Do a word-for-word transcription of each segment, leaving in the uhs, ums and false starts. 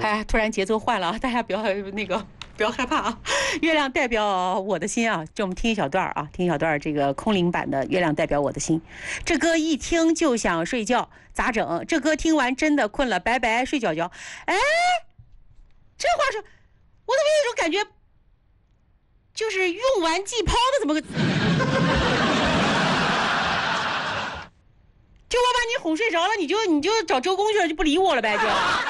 哎，突然节奏换了，大家不要那个不要害怕啊。月亮代表我的心啊，就我们听一小段啊，听一小段这个空灵版的《月亮代表我的心》。这歌一听就想睡觉，咋整？这歌听完真的困了，拜拜，睡觉觉。哎，这话说，我怎么有一种感觉，就是用完即抛的怎么个？就我把你哄睡着了，你就你就找周公去了，就不理我了呗，就。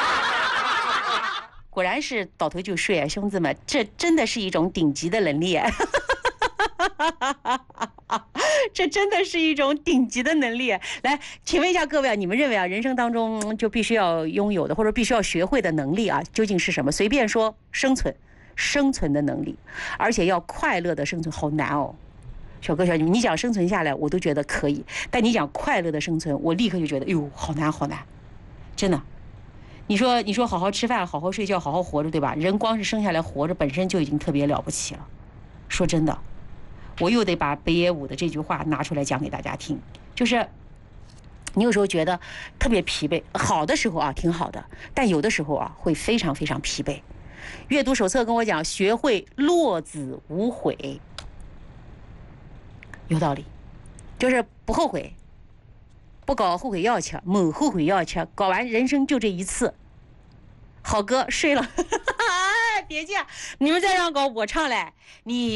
果然是倒头就睡啊，兄弟们，这真的是一种顶级的能力。这真的是一种顶级的能力。来，请问一下各位啊，你们认为啊，人生当中就必须要拥有的，或者必须要学会的能力啊，究竟是什么？随便说，生存，生存的能力，而且要快乐的生存，好难哦。小哥小姐，你讲生存下来，我都觉得可以，但你讲快乐的生存，我立刻就觉得，哎呦，好难，好难，真的。你说，你说好好吃饭，好好睡觉，好好活着，对吧？人光是生下来活着本身就已经特别了不起了。说真的，我又得把北野武的这句话拿出来讲给大家听，就是你有时候觉得特别疲惫，好的时候啊挺好的，但有的时候啊会非常非常疲惫。阅读手册跟我讲，学会落子无悔，有道理，就是不后悔。不搞后悔药吃，某后悔药吃，搞完人生就这一次。好歌睡了，别介，你们再让搞我唱来，你。